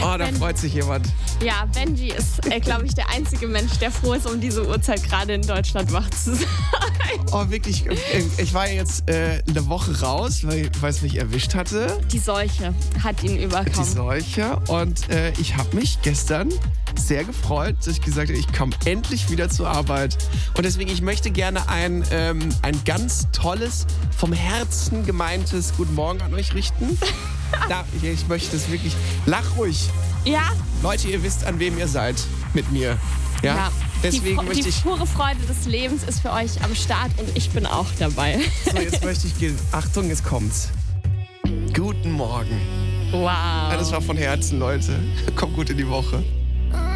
Oh, da freut sich jemand. Ja, Benji ist, glaube ich, der einzige Mensch, der froh ist, um diese Uhrzeit gerade in Deutschland wach zu sein. Oh, wirklich. Ich war jetzt eine Woche raus, weil es mich erwischt hatte. Die Seuche hat ihn überkommen. Die Seuche. Und ich habe mich gestern sehr gefreut, dass ich gesagt habe, ich komme endlich wieder zur Arbeit. Und deswegen, ich möchte gerne ein ganz tolles, vom Herzen gemeintes Guten Morgen an euch richten. Ich möchte es wirklich. Lach ruhig. Ja? Leute, ihr wisst, an wem ihr seid mit mir. Ja. Deswegen möchte ich. Die pure Freude des Lebens ist für euch am Start und ich bin auch dabei. So, jetzt möchte ich gehen. Achtung, jetzt kommt's. Guten Morgen. Wow. Ja, das war von Herzen, Leute. Kommt gut in die Woche.